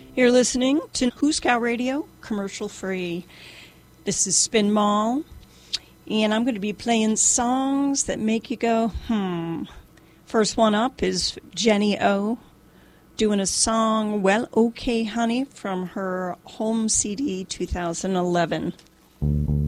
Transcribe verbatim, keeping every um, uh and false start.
You're listening to Hooskow Radio, commercial free. This is Spin Mall, and I'm going to be playing songs that make you go, hmm. First one up is Jenny O doing a song, Well, Okay, Honey, from her home C D two thousand eleven.